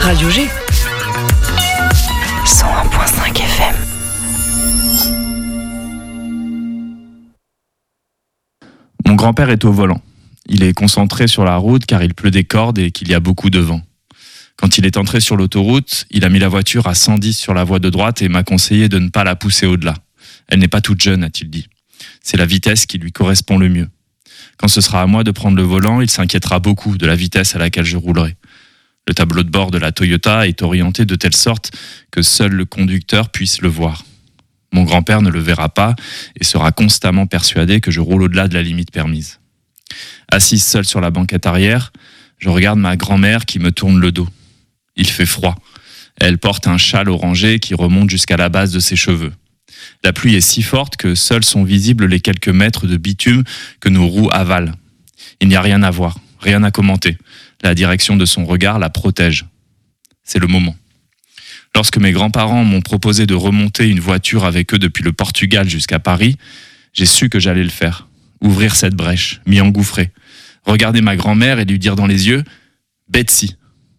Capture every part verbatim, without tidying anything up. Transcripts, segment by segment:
Radio G. cent un virgule cinq F M. Mon grand-père est au volant. Il est concentré sur la route car il pleut des cordes et qu'il y a beaucoup de vent. Quand il est entré sur l'autoroute, il a mis la voiture à cent dix sur la voie de droite et m'a conseillé de ne pas la pousser au-delà. Elle n'est pas toute jeune, a-t-il dit. C'est la vitesse qui lui correspond le mieux. Quand ce sera à moi de prendre le volant, il s'inquiétera beaucoup de la vitesse à laquelle je roulerai. Le tableau de bord de la Toyota est orienté de telle sorte que seul le conducteur puisse le voir. Mon grand-père ne le verra pas et sera constamment persuadé que je roule au-delà de la limite permise. Assise seule sur la banquette arrière, je regarde ma grand-mère qui me tourne le dos. Il fait froid. Elle porte un châle orangé qui remonte jusqu'à la base de ses cheveux. La pluie est si forte que seuls sont visibles les quelques mètres de bitume que nos roues avalent. Il n'y a rien à voir, rien à commenter. La direction de son regard la protège. C'est le moment. Lorsque mes grands-parents m'ont proposé de remonter une voiture avec eux depuis le Portugal jusqu'à Paris, j'ai su que j'allais le faire. Ouvrir cette brèche, m'y engouffrer. Regarder ma grand-mère et lui dire dans les yeux « Betsy ».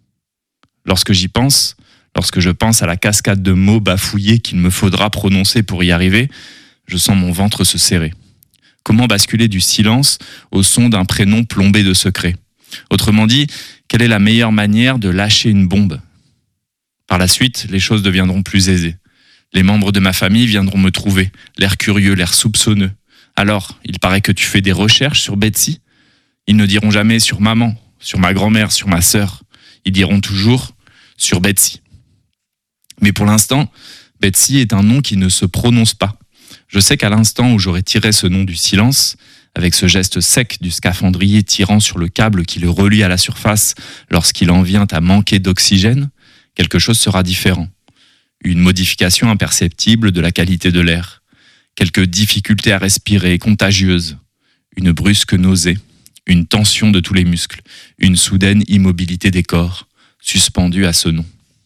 Lorsque j'y pense, lorsque je pense à la cascade de mots bafouillés qu'il me faudra prononcer pour y arriver, je sens mon ventre se serrer. Comment basculer du silence au son d'un prénom plombé de secrets ? Autrement dit, quelle est la meilleure manière de lâcher une bombe ? Par la suite, les choses deviendront plus aisées. Les membres de ma famille viendront me trouver, l'air curieux, l'air soupçonneux. Alors, il paraît que tu fais des recherches sur Betsy ? Ils ne diront jamais sur maman, sur ma grand-mère, sur ma sœur. Ils diront toujours sur Betsy. Mais pour l'instant, Betsy est un nom qui ne se prononce pas. Je sais qu'à l'instant où j'aurais tiré ce nom du silence, avec ce geste sec du scaphandrier tirant sur le câble qui le relie à la surface lorsqu'il en vient à manquer d'oxygène, quelque chose sera différent. Une modification imperceptible de la qualité de l'air. Quelques difficultés à respirer contagieuses. Une brusque nausée. Une tension de tous les muscles. Une soudaine immobilité des corps, suspendue à ce nom.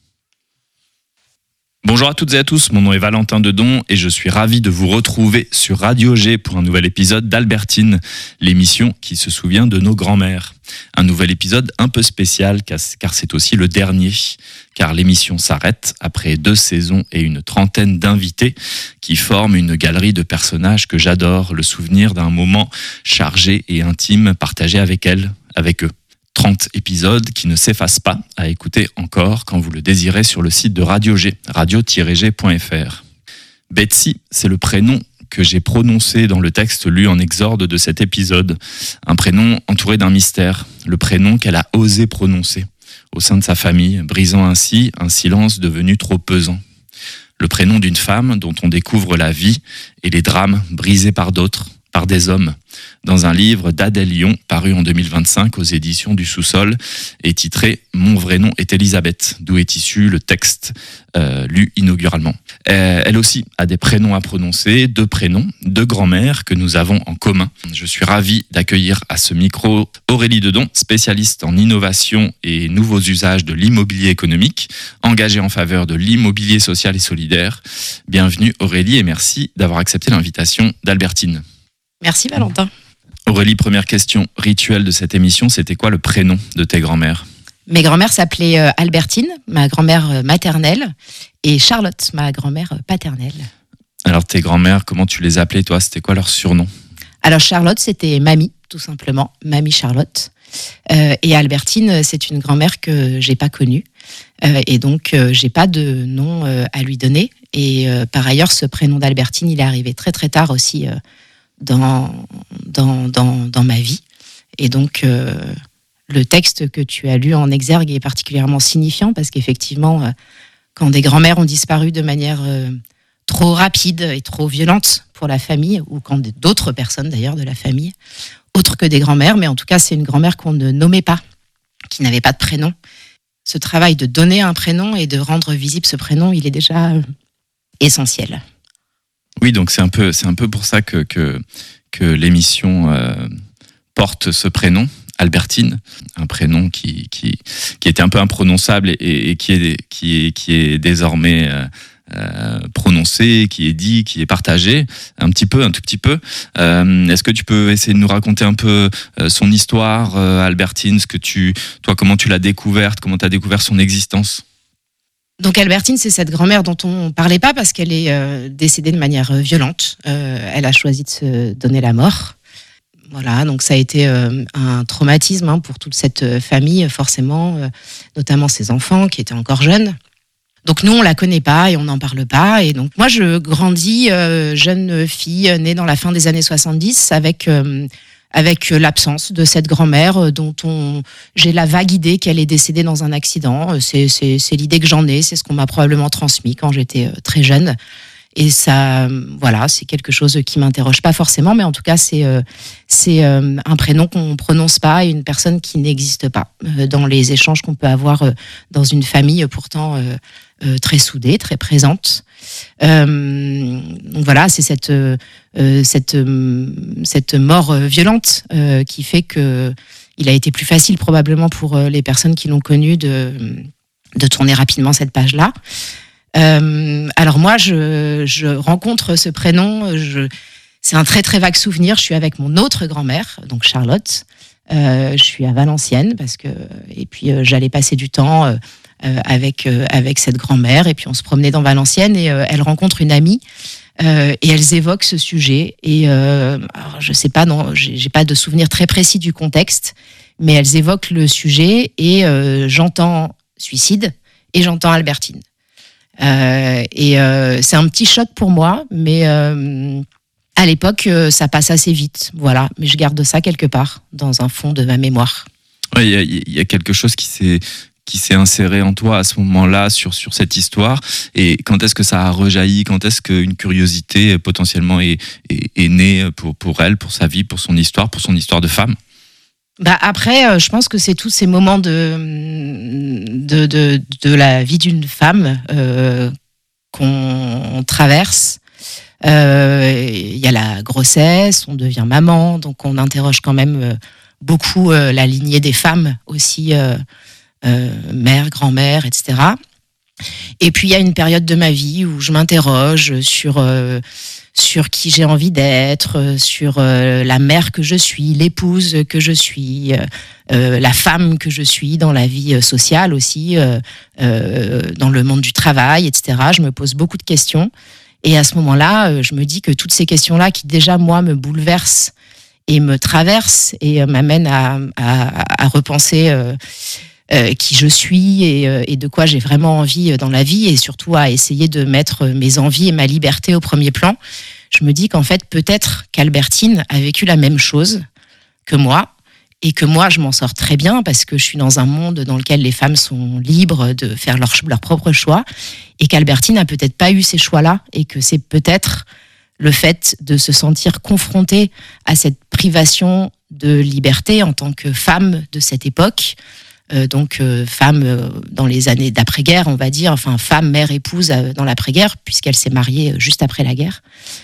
Bonjour à toutes et à tous, mon nom est Valentin Dedon et je suis ravi de vous retrouver sur Radio G pour un nouvel épisode d'Albertine, l'émission qui se souvient de nos grands-mères. Un nouvel épisode un peu spécial car c'est aussi le dernier, car l'émission s'arrête après deux saisons et une trentaine d'invités qui forment une galerie de personnages que j'adore, le souvenir d'un moment chargé et intime partagé avec elles, avec eux. trente épisodes qui ne s'effacent pas à écouter encore quand vous le désirez sur le site de Radio G, radio tiret g point f r. Betsy, c'est le prénom que j'ai prononcé dans le texte lu en exorde de cet épisode. Un prénom entouré d'un mystère, le prénom qu'elle a osé prononcer au sein de sa famille, brisant ainsi un silence devenu trop pesant. Le prénom d'une femme dont on découvre la vie et les drames brisés par d'autres, par des hommes, dans un livre d'Adèle Lyon, paru en deux mille vingt-cinq aux éditions du Sous-Sol, et titré « Mon vrai nom est Elisabeth », d'où est issu le texte euh, lu inauguralement. Euh, elle aussi a des prénoms à prononcer, deux prénoms, deux grand-mères que nous avons en commun. Je suis ravi d'accueillir à ce micro Aurélie Dedon, spécialiste en innovation et nouveaux usages de l'immobilier économique, engagée en faveur de l'immobilier social et solidaire. Bienvenue Aurélie et merci d'avoir accepté l'invitation d'Albertine. Merci Valentin. Aurélie, première question rituelle de cette émission, c'était quoi le prénom de tes grand-mères ? Mes grand-mères s'appelaient Albertine, ma grand-mère maternelle, et Charlotte, ma grand-mère paternelle. Alors tes grand-mères, comment tu les appelais toi ? C'était quoi leur surnom ? Alors Charlotte, c'était Mamie, tout simplement, Mamie Charlotte. Euh, et Albertine, c'est une grand-mère que j'ai pas connue. Euh, et donc, euh, j'ai pas de nom euh, à lui donner. Et euh, par ailleurs, ce prénom d'Albertine, il est arrivé très très tard aussi euh, Dans, dans, dans, dans ma vie. Et donc, euh, le texte que tu as lu en exergue est particulièrement signifiant parce qu'effectivement, euh, quand des grands-mères ont disparu de manière euh, trop rapide et trop violente pour la famille, ou quand d'autres personnes d'ailleurs de la famille, autres que des grands-mères, mais en tout cas, c'est une grand-mère qu'on ne nommait pas, qui n'avait pas de prénom. Ce travail de donner un prénom et de rendre visible ce prénom, il est déjà euh, essentiel. Oui, donc c'est un peu, c'est un peu pour ça que, que, que l'émission euh, porte ce prénom, Albertine, un prénom qui, qui, qui était un peu imprononçable et, et qui, est, qui, est, qui est désormais euh, euh, prononcé, qui est dit, qui est partagé, un petit peu, un tout petit peu. Euh, est-ce que tu peux essayer de nous raconter un peu euh, son histoire, euh, Albertine, ce que tu, toi, comment tu l'as découverte, comment tu as découvert son existence? Donc Albertine, c'est cette grand-mère dont on ne parlait pas parce qu'elle est euh, décédée de manière euh, violente. Euh, elle a choisi de se donner la mort. Voilà, donc ça a été euh, un traumatisme hein, pour toute cette famille, forcément, euh, notamment ses enfants qui étaient encore jeunes. Donc nous, on la connaît pas et on n'en parle pas. Et donc moi, je grandis euh, jeune fille née dans la fin des années soixante-dix avec... Euh, avec l'absence de cette grand-mère dont on, j'ai la vague idée qu'elle est décédée dans un accident. C'est, c'est, c'est l'idée que j'en ai, c'est ce qu'on m'a probablement transmis quand j'étais très jeune. Et ça, voilà, c'est quelque chose qui m'interroge pas forcément, mais en tout cas, c'est, c'est un prénom qu'on ne prononce pas et une personne qui n'existe pas dans les échanges qu'on peut avoir dans une famille pourtant très soudée, très présente. Euh, donc voilà, c'est cette euh, cette euh, cette mort violente euh, qui fait que il a été plus facile probablement pour les personnes qui l'ont connu de de tourner rapidement cette page-là. Euh, alors moi, je je rencontre ce prénom. Je, c'est un très très vague souvenir. Je suis avec mon autre grand-mère, donc Charlotte. Euh, je suis à Valenciennes parce que et puis euh, j'allais passer du temps. Euh, Euh, avec euh, avec cette grand-mère et puis on se promenait dans Valenciennes et euh, elle rencontre une amie euh, et elles évoquent ce sujet et euh, alors je sais pas non j'ai, j'ai pas de souvenir très précis du contexte mais elles évoquent le sujet et euh, j'entends suicide et j'entends Albertine euh, et euh, c'est un petit choc pour moi mais euh, à l'époque euh, ça passe assez vite voilà mais je garde ça quelque part dans un fond de ma mémoire. Ouais, il y a, il y a quelque chose qui s'est qui s'est inséré en toi à ce moment-là sur sur cette histoire et quand est-ce que ça a rejailli, quand est-ce qu'une curiosité potentiellement est, est, est née pour pour elle, pour sa vie, pour son histoire, pour son histoire de femme? Bah après, je pense que c'est tous ces moments de de de, de la vie d'une femme euh, qu'on traverse. Il euh, y a la grossesse, on devient maman, donc on interroge quand même beaucoup euh, la lignée des femmes aussi. Euh, Euh, mère, grand-mère, et cetera. Et puis il y a une période de ma vie où je m'interroge sur euh, sur qui j'ai envie d'être, sur euh, la mère que je suis, l'épouse que je suis, euh, la femme que je suis dans la vie sociale aussi, euh, euh, dans le monde du travail, et cetera. Je me pose beaucoup de questions et à ce moment-là, je me dis que toutes ces questions-là qui déjà moi me bouleversent et me traversent et m'amènent à, à, à repenser. Euh, Euh, qui je suis et, euh, et de quoi j'ai vraiment envie dans la vie et surtout à essayer de mettre mes envies et ma liberté au premier plan. Je me dis qu'en fait peut-être qu'Albertine a vécu la même chose que moi et que moi je m'en sors très bien parce que je suis dans un monde dans lequel les femmes sont libres de faire leur, leur propre choix et qu'Albertine a peut-être pas eu ces choix-là et que c'est peut-être le fait de se sentir confrontée à cette privation de liberté en tant que femme de cette époque. Euh, donc euh, femme euh, dans les années d'après-guerre, on va dire, enfin femme, mère, épouse euh, dans l'après-guerre, puisqu'elle s'est mariée juste après la guerre.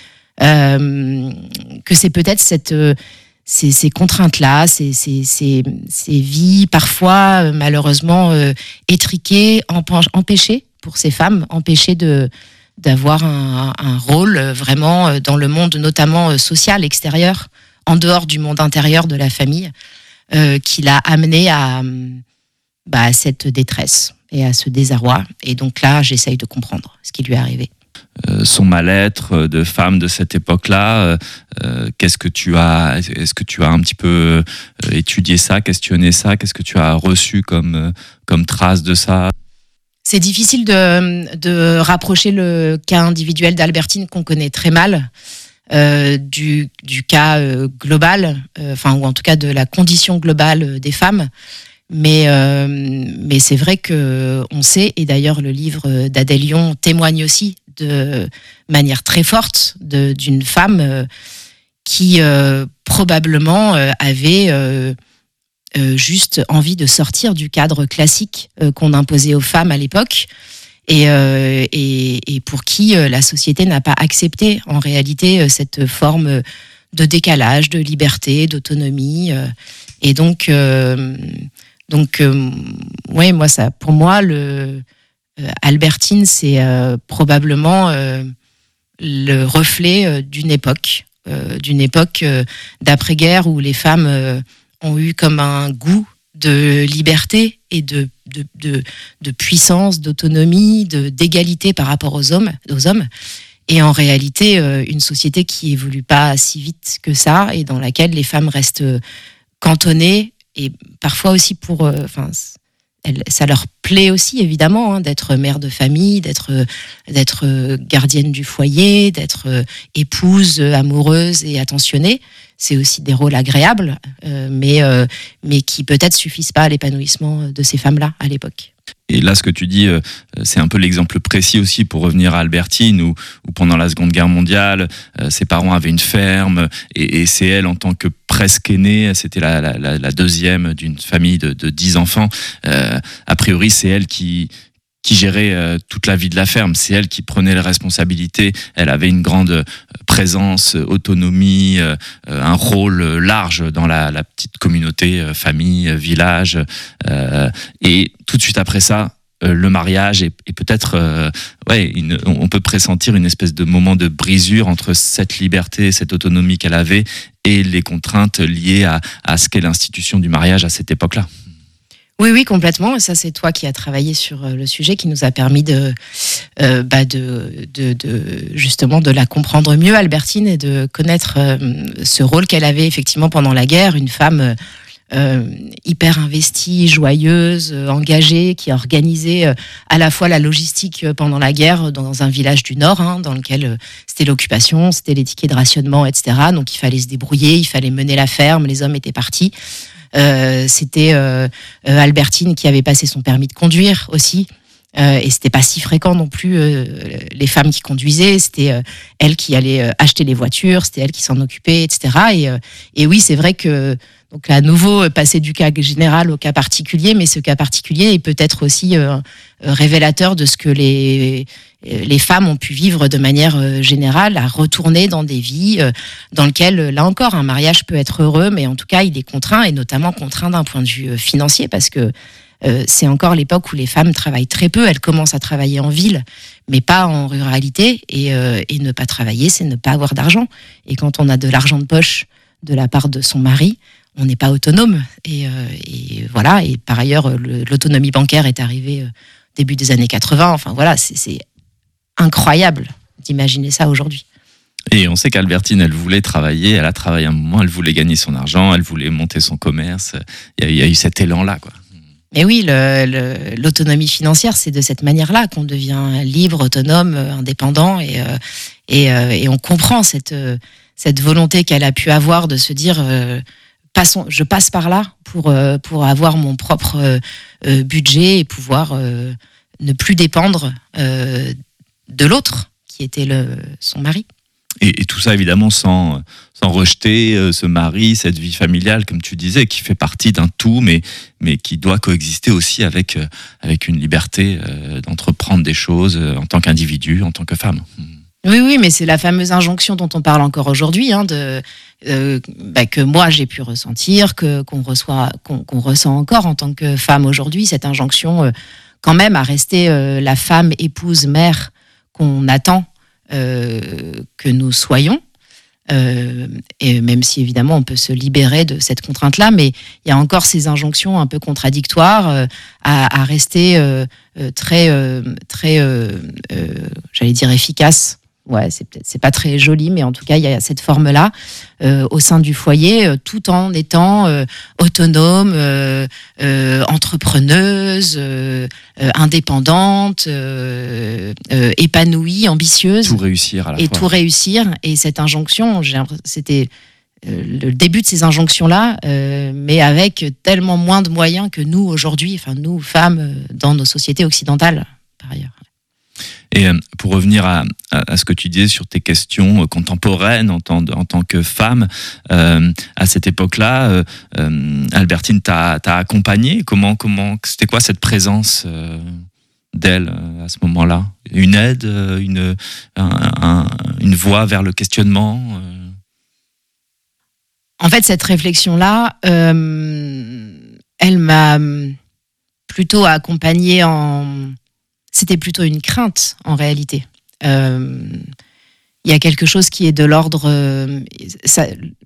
Euh, que c'est peut-être cette, euh, ces, ces contraintes-là, ces, ces, ces, ces vies parfois euh, malheureusement euh, étriquées, empêchées pour ces femmes, empêchées de, d'avoir un, un rôle vraiment dans le monde, notamment social, extérieur, en dehors du monde intérieur de la famille, euh, qui l'a amenée à... Bah, à cette détresse et à ce désarroi. Et donc là, j'essaye de comprendre ce qui lui est arrivé. Euh, son mal-être de femme de cette époque-là, euh, qu'est-ce que tu as, est-ce que tu as un petit peu étudié ça, questionné ça? Qu'est-ce que tu as reçu comme, comme trace de ça? C'est difficile de, de rapprocher le cas individuel d'Albertine qu'on connaît très mal euh, du, du cas euh, global, euh, enfin, ou en tout cas de la condition globale des femmes. Mais, euh, mais c'est vrai qu'on sait, et d'ailleurs le livre d'Adèle Lyon témoigne aussi de manière très forte de, d'une femme euh, qui euh, probablement euh, avait euh, euh, juste envie de sortir du cadre classique euh, qu'on imposait aux femmes à l'époque et, euh, et, et pour qui euh, la société n'a pas accepté en réalité euh, cette forme de décalage, de liberté, d'autonomie. Euh, et donc... Euh, Donc, euh, ouais, moi, ça, pour moi, le, euh, Albertine, c'est euh, probablement euh, le reflet euh, d'une époque, euh, d'une époque euh, d'après-guerre où les femmes euh, ont eu comme un goût de liberté et de, de, de, de puissance, d'autonomie, de, d'égalité par rapport aux hommes, aux hommes. Et en réalité, euh, une société qui évolue pas si vite que ça et dans laquelle les femmes restent cantonnées et parfois aussi pour... Enfin, euh, Elle, ça leur plaît aussi évidemment hein, d'être mère de famille, d'être d'être gardienne du foyer, d'être épouse amoureuse et attentionnée. C'est aussi des rôles agréables, euh, mais euh, mais qui peut-être suffisent pas à l'épanouissement de ces femmes-là à l'époque. Et là, ce que tu dis, c'est un peu l'exemple précis aussi pour revenir à Albertine, où, où pendant la Seconde Guerre mondiale, ses parents avaient une ferme, et, et c'est elle, en tant que presque aînée, c'était la, la, la deuxième d'une famille de, de dix enfants. Euh, a priori, c'est elle qui qui gérait euh, toute la vie de la ferme. C'est elle qui prenait les responsabilités. Elle avait une grande présence, autonomie, euh, un rôle large dans la, la petite communauté, euh, famille, village. Euh, et tout de suite après ça, euh, le mariage et, et peut-être, euh, ouais, une, on peut pressentir une espèce de moment de brisure entre cette liberté, cette autonomie qu'elle avait et les contraintes liées à, à ce qu'est l'institution du mariage à cette époque-là. Oui, oui, complètement. Et ça, c'est toi qui as travaillé sur le sujet, qui nous a permis de, euh, bah de, de, de, justement, de la comprendre mieux, Albertine, et de connaître euh, ce rôle qu'elle avait effectivement pendant la guerre, une femme euh, hyper investie, joyeuse, euh, engagée, qui a organisé euh, à la fois la logistique pendant la guerre dans un village du Nord, hein, dans lequel euh, c'était l'occupation, c'était les tickets de rationnement, et cetera. Donc il fallait se débrouiller, il fallait mener la ferme, les hommes étaient partis. Euh, c'était euh, euh, Albertine qui avait passé son permis de conduire aussi, euh, et c'était pas si fréquent non plus euh, les femmes qui conduisaient. C'était euh, elle qui allait euh, acheter les voitures, c'était elle qui s'en occupait, et cetera. Et, euh, et oui, c'est vrai que donc à nouveau passer du cas général au cas particulier, mais ce cas particulier est peut-être aussi euh, révélateur de ce que les les femmes ont pu vivre de manière euh, générale, à retourner dans des vies euh, dans lesquelles, là encore, un mariage peut être heureux, mais en tout cas, il est contraint, et notamment contraint d'un point de vue euh, financier, parce que euh, c'est encore l'époque où les femmes travaillent très peu. Elles commencent à travailler en ville, mais pas en ruralité, et, euh, et ne pas travailler, c'est ne pas avoir d'argent. Et quand on a de l'argent de poche de la part de son mari, on n'est pas autonome. Et, euh, et voilà. Et par ailleurs, le, l'autonomie bancaire est arrivée euh, début des années quatre-vingts. Enfin voilà, c'est, c'est incroyable d'imaginer ça aujourd'hui. Et on sait qu'Albertine, elle voulait travailler, elle a travaillé un moment, elle voulait gagner son argent, elle voulait monter son commerce. Il y a, il y a eu cet élan-là, quoi. Mais oui, le, le, l'autonomie financière, c'est de cette manière-là qu'on devient libre, autonome, indépendant, et, euh, et, euh, et on comprend cette, cette volonté qu'elle a pu avoir de se dire euh, passons, je passe par là pour, euh, pour avoir mon propre euh, budget et pouvoir euh, ne plus dépendre euh, de l'autre, qui était le, son mari. Et, et tout ça, évidemment, sans, sans rejeter euh, ce mari, cette vie familiale, comme tu disais, qui fait partie d'un tout, mais, mais qui doit coexister aussi avec, euh, avec une liberté euh, d'entreprendre des choses euh, en tant qu'individu, en tant que femme. Oui, oui, mais c'est la fameuse injonction dont on parle encore aujourd'hui, hein, de, euh, bah, que moi j'ai pu ressentir, que, qu'on, reçoit, qu'on, qu'on ressent encore en tant que femme aujourd'hui, cette injonction euh, quand même à rester euh, la femme, épouse, mère qu'on attend euh, que nous soyons, euh, et même si évidemment on peut se libérer de cette contrainte-là, mais il y a encore ces injonctions un peu contradictoires euh, à, à rester euh, euh, très, euh, très euh, euh, j'allais dire efficace. Ouais, c'est peut-être, c'est pas très joli, mais en tout cas, il y a cette forme-là euh, au sein du foyer, euh, tout en étant euh, autonome, euh, euh, entrepreneuse, euh, euh, indépendante, euh, euh, épanouie, ambitieuse. Tout réussir à la et fois. tout réussir. Et cette injonction, j'ai c'était euh, le début de ces injonctions-là, euh, mais avec tellement moins de moyens que nous aujourd'hui, enfin nous femmes euh, dans nos sociétés occidentales, par ailleurs. Et pour revenir à, à, à ce que tu disais sur tes questions contemporaines en tant, en tant que femme, euh, à cette époque-là, euh, Albertine t'a, t'a accompagnée. Comment, comment, c'était quoi cette présence euh, d'elle euh, à ce moment-là? Une aide, une, un, un, une voie vers le questionnement euh... En fait, cette réflexion-là, euh, elle m'a plutôt accompagnée en c'était plutôt une crainte en réalité. Euh, il y a quelque chose qui est de l'ordre, euh, ça,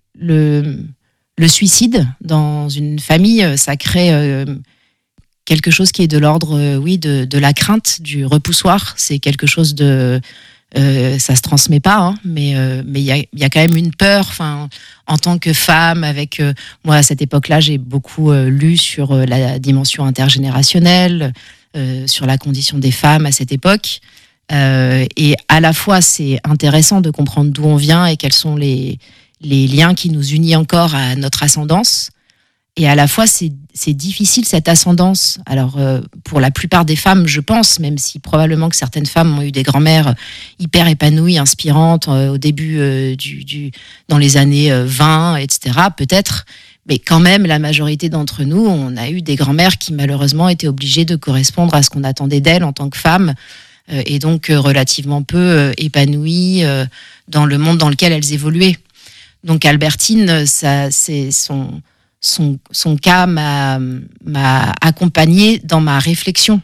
le, le suicide dans une famille, ça crée euh, quelque chose qui est de l'ordre, euh, oui, de, de la crainte, du repoussoir. C'est quelque chose de, euh, ça se transmet pas, hein, mais euh, mais il y a, il y a quand même une peur. Enfin, en tant que femme, avec euh, moi à cette époque-là, j'ai beaucoup euh, lu sur euh, la dimension intergénérationnelle, euh, sur la condition des femmes à cette époque. Euh, et à la fois, c'est intéressant de comprendre d'où on vient et quels sont les, les liens qui nous unissent encore à notre ascendance. Et à la fois, c'est, c'est difficile cette ascendance. Alors, euh, pour la plupart des femmes, je pense, même si probablement que certaines femmes ont eu des grand-mères hyper épanouies, inspirantes euh, au début euh, du, du, dans les années euh, vingt, et cetera. Peut-être, mais quand même, la majorité d'entre nous, on a eu des grand-mères qui malheureusement étaient obligées de correspondre à ce qu'on attendait d'elles en tant que femmes. Euh, et donc euh, relativement peu euh, épanouies euh, dans le monde dans lequel elles évoluaient. Donc Albertine, ça, c'est son, son, son cas m'a, m'a accompagnée dans ma réflexion,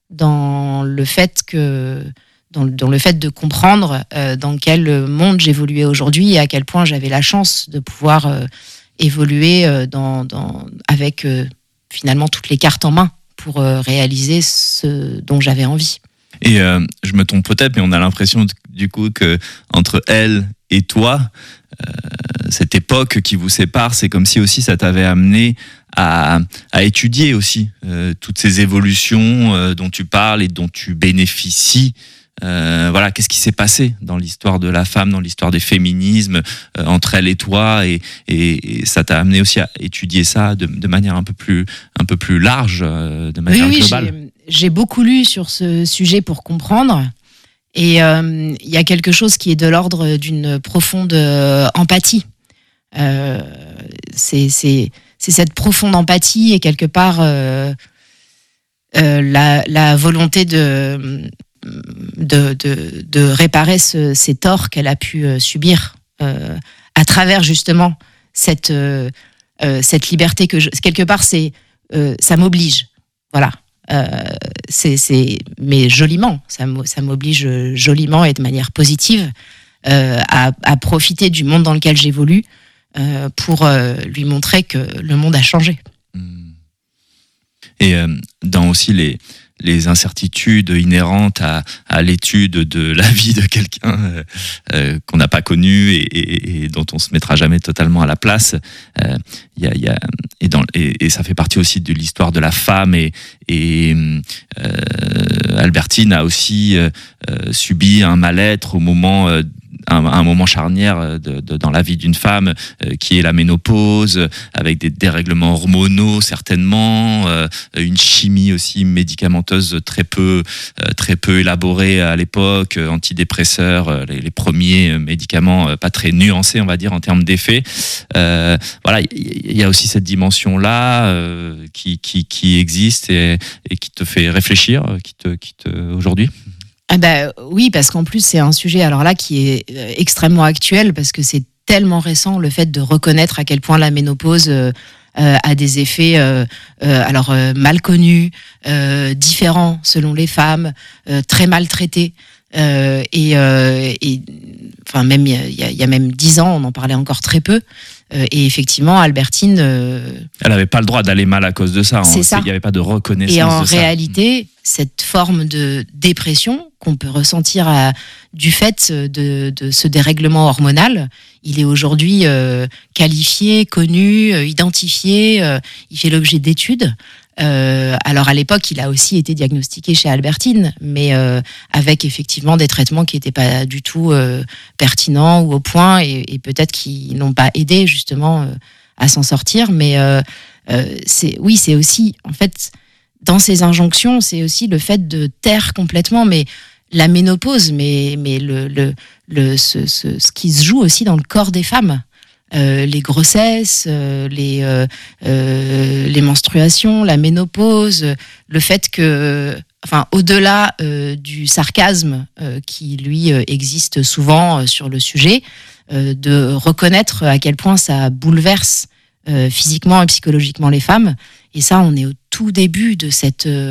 dans le fait que, dans, dans le fait de comprendre euh, dans quel monde j'évoluais aujourd'hui et à quel point j'avais la chance de pouvoir euh, évoluer euh, dans, dans, avec euh, finalement toutes les cartes en main pour euh, réaliser ce dont j'avais envie. Et euh, je me trompe peut-être, mais on a l'impression du coup que entre elle et toi, euh, cette époque qui vous sépare, c'est comme si aussi ça t'avait amené à, à étudier aussi euh, toutes ces évolutions euh, dont tu parles et dont tu bénéficies. Euh, voilà, qu'est-ce qui s'est passé dans l'histoire de la femme, dans l'histoire des féminismes, euh, entre elle et toi, et, et, et ça t'a amené aussi à étudier ça de, de manière un peu plus, un peu plus large, euh, de manière oui, oui, globale. J'ai, j'ai beaucoup lu sur ce sujet pour comprendre, et il euh, y a quelque chose qui est de l'ordre d'une profonde euh, empathie. Euh, c'est, c'est, c'est cette profonde empathie et quelque part euh, euh, la, la volonté de De, de, de réparer ce, ces torts qu'elle a pu euh, subir euh, à travers justement cette, euh, euh, cette liberté que je, quelque part c'est, euh, ça m'oblige, voilà, euh, c'est, c'est, mais joliment, ça, ça m'oblige joliment et de manière positive euh, à, à profiter du monde dans lequel j'évolue euh, pour euh, lui montrer que le monde a changé. Et euh, dans aussi les les incertitudes inhérentes à, à l'étude de la vie de quelqu'un euh, euh, qu'on n'a pas connu et, et, et dont on se mettra jamais totalement à la place. Euh, y a, y a, et, dans, et, et ça fait partie aussi de l'histoire de la femme. Et, et euh, Albertine a aussi euh, subi un mal-être au moment euh, Un, un moment charnière de, de, dans la vie d'une femme euh, qui est la ménopause, avec des dérèglements hormonaux certainement, euh, une chimie aussi médicamenteuse très peu, euh, très peu élaborée à l'époque, euh, antidépresseurs, euh, les, les premiers médicaments euh, pas très nuancés on va dire en termes d'effets. Euh, voilà, il y, y a aussi cette dimension-là euh, qui, qui, qui existe et, et qui te fait réfléchir, qui te, qui te aujourd'hui. Ah bah, oui, parce qu'en plus, c'est un sujet alors là qui est extrêmement actuel parce que c'est tellement récent le fait de reconnaître à quel point la ménopause euh, euh, a des effets euh, euh, alors euh, mal connus, euh, différents selon les femmes, euh, très maltraités. Euh, et, euh, et enfin même il y, y a même dix ans, on en parlait encore très peu. Euh, et effectivement, Albertine, euh, elle n'avait pas le droit d'aller mal à cause de ça. C'est hein. ça. Il n'y avait pas de reconnaissance. Et en de ça. réalité, cette forme de dépression qu'on peut ressentir à, du fait de, de ce dérèglement hormonal, il est aujourd'hui euh, qualifié, connu, euh, identifié. Euh, il fait l'objet d'études. Euh, alors à l'époque, il a aussi été diagnostiqué chez Albertine, mais euh, avec effectivement des traitements qui n'étaient pas du tout euh, pertinents ou au point, et, et peut-être qui n'ont pas aidé justement euh, à s'en sortir. Mais euh, euh, c'est, oui, c'est aussi, en fait, dans ces injonctions, c'est aussi le fait de taire complètement, mais la ménopause, mais, mais le, le, le, ce, ce, ce qui se joue aussi dans le corps des femmes. Euh, les grossesses, euh, les, euh, euh, les menstruations, la ménopause, le fait que, enfin, au-delà euh, du sarcasme euh, qui, lui, euh, existe souvent euh, sur le sujet, euh, de reconnaître à quel point ça bouleverse euh, physiquement et psychologiquement les femmes. Et ça, on est au tout début de cette, euh,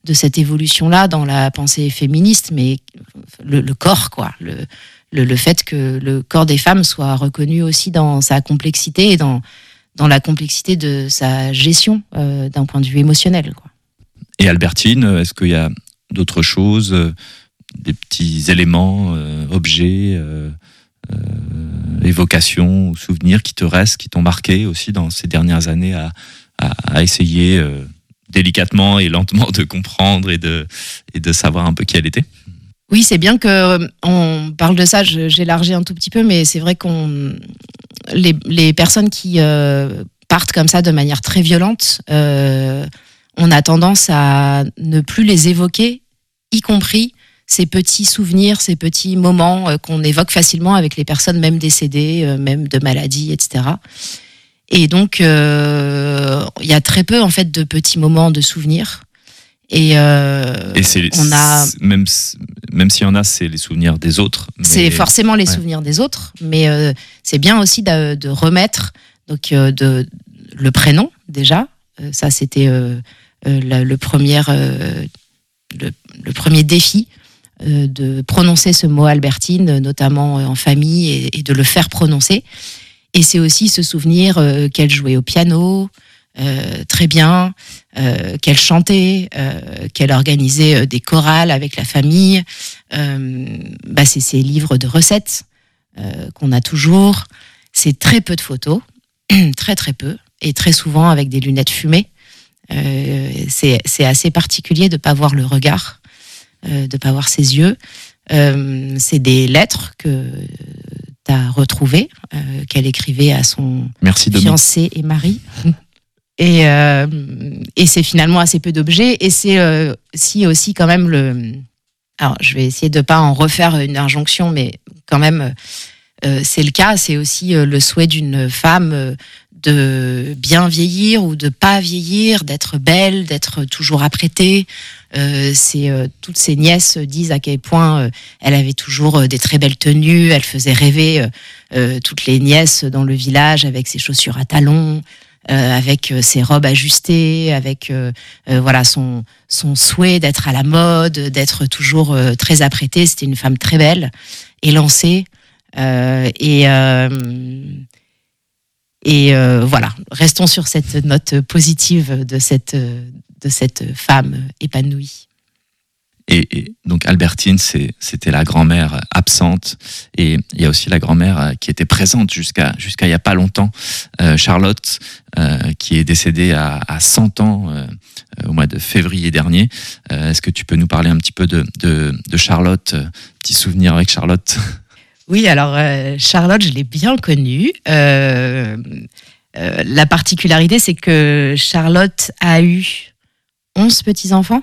de cette évolution-là dans la pensée féministe, mais le, le corps, quoi. Le, le, le fait que le corps des femmes soit reconnu aussi dans sa complexité et dans, dans la complexité de sa gestion euh, d'un point de vue émotionnel, quoi. Et Albertine, est-ce qu'il y a d'autres choses, euh, des petits éléments, euh, objets, euh, euh, évocations ou souvenirs qui te restent, qui t'ont marqué aussi dans ces dernières années à, à, à essayer euh, délicatement et lentement de comprendre et de, et de savoir un peu qui elle était? Oui, c'est bien qu'on parle de ça, j'élargis un tout petit peu, mais c'est vrai qu'on les, les personnes qui euh, partent comme ça de manière très violente, euh, on a tendance à ne plus les évoquer, y compris ces petits souvenirs, ces petits moments euh, qu'on évoque facilement avec les personnes même décédées, euh, même de maladies, et cetera. Et donc, euh, il y a très peu en fait de petits moments de souvenirs. Et, euh, Et c'est, on a même même s'il y en a, c'est les souvenirs des autres. Mais... C'est forcément les ouais. souvenirs des autres, mais euh, c'est bien aussi de, de remettre donc euh, de le prénom déjà. Euh, ça, c'était euh, euh, la, le premier euh, le, le premier défi euh, de prononcer ce mot Albertine, notamment en famille, et, et de le faire prononcer. Et c'est aussi se souvenir euh, qu'elle jouait au piano. Euh, très bien, euh, qu'elle chantait, euh, qu'elle organisait euh, des chorales avec la famille. Euh, bah c'est ces livres de recettes euh, qu'on a toujours. C'est très peu de photos, très très peu, et très souvent avec des lunettes fumées. Euh, c'est, c'est assez particulier de ne pas voir le regard, euh, de ne pas voir ses yeux. Euh, c'est des lettres que tu as retrouvées, euh, qu'elle écrivait à son Merci fiancé et mari. Et, euh, et c'est finalement assez peu d'objets. Et c'est euh, si aussi quand même le... Alors, je vais essayer de ne pas en refaire une injonction, mais quand même, euh, c'est le cas. C'est aussi euh, le souhait d'une femme euh, de bien vieillir ou de pas vieillir, d'être belle, d'être toujours apprêtée. Euh, c'est, euh, toutes ses nièces disent à quel point euh, elle avait toujours euh, des très belles tenues. Elle faisait rêver euh, euh, toutes les nièces dans le village avec ses chaussures à talons. Euh, avec euh, ses robes ajustées, avec euh, euh, voilà son son souhait d'être à la mode, d'être toujours euh, très apprêtée. C'était une femme très belle, élancée, euh, et euh, et euh, voilà. Restons sur cette note positive de cette de cette femme épanouie. Et, et donc Albertine, c'est, c'était la grand-mère absente, et il y a aussi la grand-mère qui était présente jusqu'à jusqu'à il y a pas longtemps, euh, Charlotte, euh, qui est décédée à, à cent ans euh, au mois de février dernier. Euh, est-ce que tu peux nous parler un petit peu de de, de Charlotte, euh, petit souvenir avec Charlotte? Oui, alors euh, Charlotte, je l'ai bien connue. Euh, euh, la particularité, c'est que Charlotte a eu onze petits-enfants.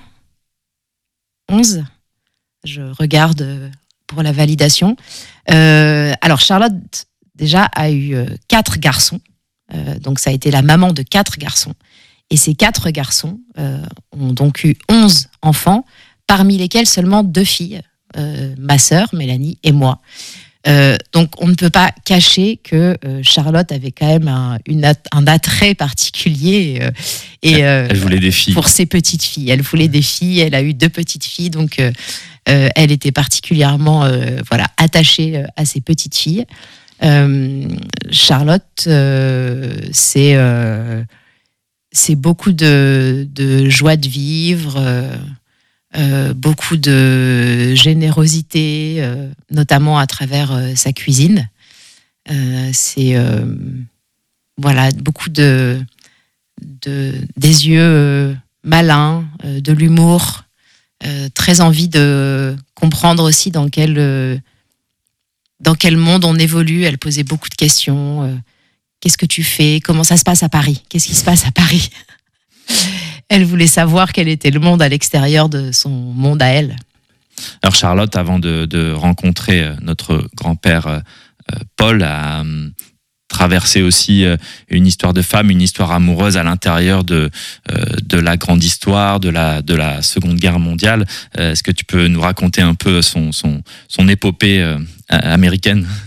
onze. Je regarde pour la validation. Euh, alors, Charlotte, déjà, a eu euh, quatre garçons. Euh, donc, ça a été la maman de quatre garçons. Et ces quatre garçons euh, ont donc eu onze enfants, parmi lesquels seulement deux filles, euh, ma sœur, Mélanie, et moi. Euh, donc, on ne peut pas cacher que euh, Charlotte avait quand même un, une at- un attrait particulier. Euh, et, euh, elle voulait des filles. Pour ses petites filles. Elle voulait des filles. Elle a eu deux petites filles. Donc, euh, euh, elle était particulièrement euh, voilà, attachée euh, à ses petites filles. Euh, Charlotte, euh, c'est, euh, c'est beaucoup de, de joie de vivre. Euh, Euh, beaucoup de générosité, euh, notamment à travers euh, sa cuisine. Euh, c'est euh, voilà, beaucoup de, de des yeux euh, malins, euh, de l'humour, euh, très envie de comprendre aussi dans quel euh, dans quel monde on évolue. Elle posait beaucoup de questions. Euh, qu'est-ce que tu fais? Comment ça se passe à Paris? Qu'est-ce qui se passe à Paris? Elle voulait savoir quel était le monde à l'extérieur de son monde à elle. Alors Charlotte, avant de, de rencontrer notre grand-père euh, Paul, a euh, traversé aussi euh, une histoire de femme, une histoire amoureuse à l'intérieur de, euh, de la grande histoire, de la, de la Seconde Guerre mondiale. Euh, est-ce que tu peux nous raconter un peu son, son, son épopée euh, américaine ?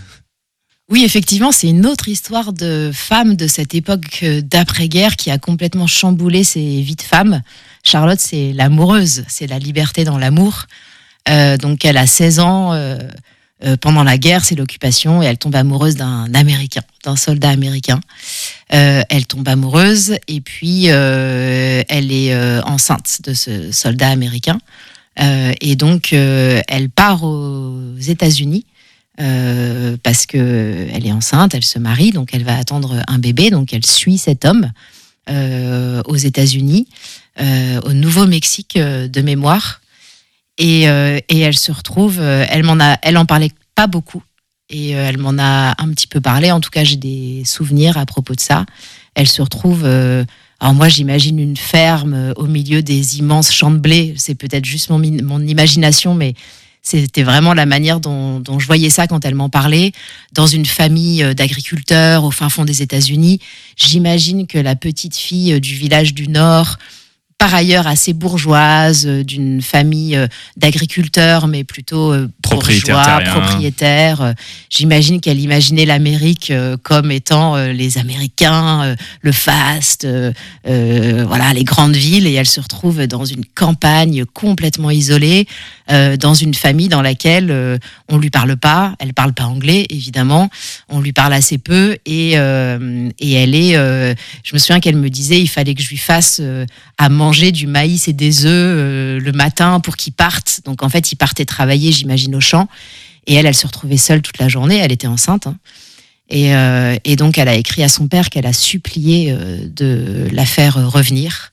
Oui, effectivement, c'est une autre histoire de femme de cette époque d'après-guerre qui a complètement chamboulé ses vies de femmes. Charlotte, c'est l'amoureuse, c'est la liberté dans l'amour. Euh, donc, elle a seize ans, euh, euh, pendant la guerre, c'est l'occupation, et elle tombe amoureuse d'un Américain, d'un soldat américain. Euh, elle tombe amoureuse, et puis euh, elle est euh, enceinte de ce soldat américain. Euh, et donc, euh, elle part aux États-Unis. Euh, parce que elle est enceinte, elle se marie, donc elle va attendre un bébé, donc elle suit cet homme euh, aux États-Unis, euh, au Nouveau-Mexique euh, de mémoire, et, euh, et elle se retrouve, euh, elle m'en a, elle en parlait pas beaucoup, et euh, elle m'en a un petit peu parlé. En tout cas, j'ai des souvenirs à propos de ça. Elle se retrouve, euh, alors moi j'imagine une ferme euh, au milieu des immenses champs de blé. C'est peut-être juste mon, mon imagination, mais c'était vraiment la manière dont, dont je voyais ça quand elle m'en parlait, dans une famille d'agriculteurs au fin fond des États-Unis. J'imagine que la petite fille du village du Nord, par ailleurs assez bourgeoise, d'une famille d'agriculteurs, mais plutôt propriétaire bourgeois, propriétaire. J'imagine qu'elle imaginait l'Amérique comme étant les Américains, le faste, euh, voilà, les grandes villes, et elle se retrouve dans une campagne complètement isolée, euh, dans une famille dans laquelle euh, on lui parle pas, elle parle pas anglais évidemment, on lui parle assez peu, et euh, et elle est, euh, je me souviens qu'elle me disait, il fallait que je lui fasse euh, à manger du maïs et des œufs euh, le matin pour qu'il parte. Donc en fait, il partait travailler, j'imagine, au champ, et elle, elle se retrouvait seule toute la journée. Elle était enceinte, hein. Et, euh, et donc elle a écrit à son père qu'elle a supplié euh, de la faire revenir.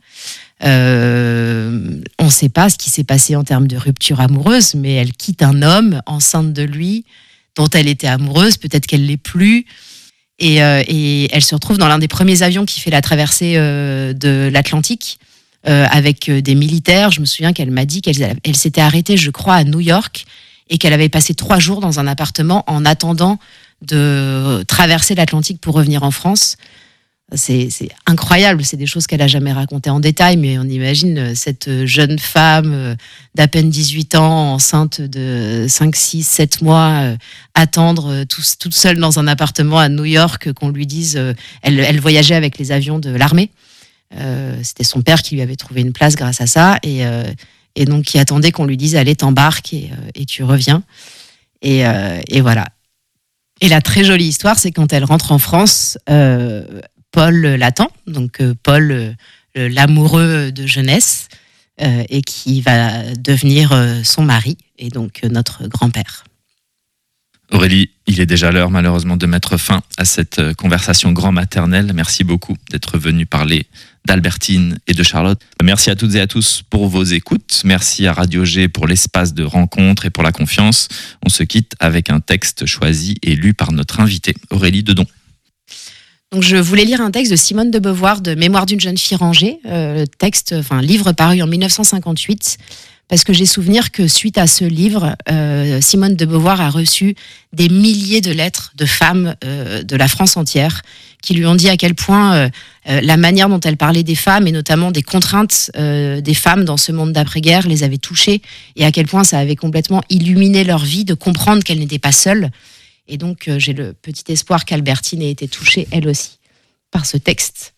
Euh, on ne sait pas ce qui s'est passé en termes de rupture amoureuse, mais elle quitte un homme enceinte de lui, dont elle était amoureuse, peut-être qu'elle l'est plus. Et, euh, et elle se retrouve dans l'un des premiers avions qui fait la traversée euh, de l'Atlantique, euh, avec des militaires. Je me souviens qu'elle m'a dit qu'elle elle s'était arrêtée, je crois, à New York, et qu'elle avait passé trois jours dans un appartement en attendant de traverser l'Atlantique pour revenir en France. C'est, c'est incroyable, c'est des choses qu'elle n'a jamais racontées en détail, mais on imagine cette jeune femme d'à peine dix-huit ans, enceinte de cinq, six, sept mois, attendre tout, toute seule dans un appartement à New York, qu'on lui dise... Elle, elle voyageait avec les avions de l'armée. Euh, c'était son père qui lui avait trouvé une place grâce à ça, et, euh, et donc qui attendait qu'on lui dise « Allez, t'embarques et, euh, et tu reviens ». Et, euh, et voilà. Et la très jolie histoire, c'est quand elle rentre en France... Euh, Paul l'attend, donc euh, Paul, euh, l'amoureux de jeunesse, euh, et qui va devenir euh, son mari, et donc euh, notre grand-père. Aurélie, il est déjà l'heure malheureusement de mettre fin à cette conversation grand-maternelle. Merci beaucoup d'être venue parler d'Albertine et de Charlotte. Merci à toutes et à tous pour vos écoutes. Merci à Radio G pour l'espace de rencontre et pour la confiance. On se quitte avec un texte choisi et lu par notre invitée, Aurélie Dedon. Donc je voulais lire un texte de Simone de Beauvoir, de Mémoire d'une jeune fille rangée, euh, texte, enfin livre paru en dix-neuf cent cinquante-huit, parce que j'ai souvenir que suite à ce livre, euh, Simone de Beauvoir a reçu des milliers de lettres de femmes euh, de la France entière qui lui ont dit à quel point euh, euh, la manière dont elle parlait des femmes, et notamment des contraintes euh, des femmes dans ce monde d'après-guerre, les avait touchées, et à quel point ça avait complètement illuminé leur vie de comprendre qu'elles n'étaient pas seules. Et donc, euh, j'ai le petit espoir qu'Albertine ait été touchée, elle aussi, par ce texte.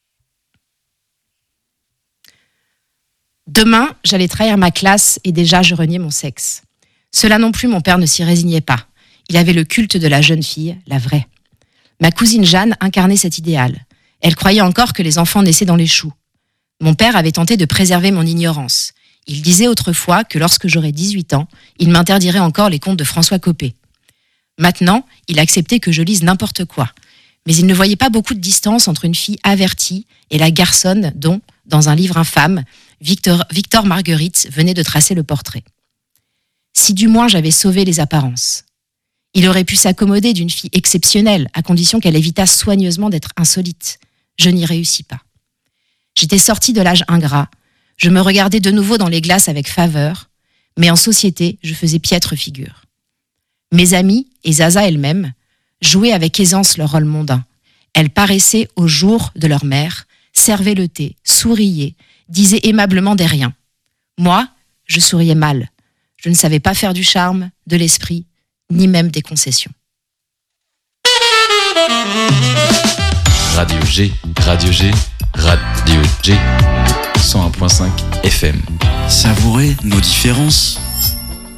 Demain, j'allais trahir ma classe, et déjà, je reniais mon sexe. Cela non plus, mon père ne s'y résignait pas. Il avait le culte de la jeune fille, la vraie. Ma cousine Jeanne incarnait cet idéal. Elle croyait encore que les enfants naissaient dans les choux. Mon père avait tenté de préserver mon ignorance. Il disait autrefois que lorsque j'aurais dix-huit ans, il m'interdirait encore les contes de François Copé. Maintenant, il acceptait que je lise n'importe quoi. Mais il ne voyait pas beaucoup de distance entre une fille avertie et la garçonne dont, dans un livre infâme, Victor, Victor Marguerite venait de tracer le portrait. Si du moins j'avais sauvé les apparences. Il aurait pu s'accommoder d'une fille exceptionnelle, à condition qu'elle évitât soigneusement d'être insolite. Je n'y réussis pas. J'étais sortie de l'âge ingrat. Je me regardais de nouveau dans les glaces avec faveur, mais en société, je faisais piètre figure. Mes amies, et Zaza elle-même, jouaient avec aisance leur rôle mondain. Elles paraissaient au jour de leur mère, servaient le thé, souriaient, disaient aimablement des riens. Moi, je souriais mal. Je ne savais pas faire du charme, de l'esprit, ni même des concessions. Radio G, Radio G, Radio G, cent un virgule cinq F M. Savourer nos différences.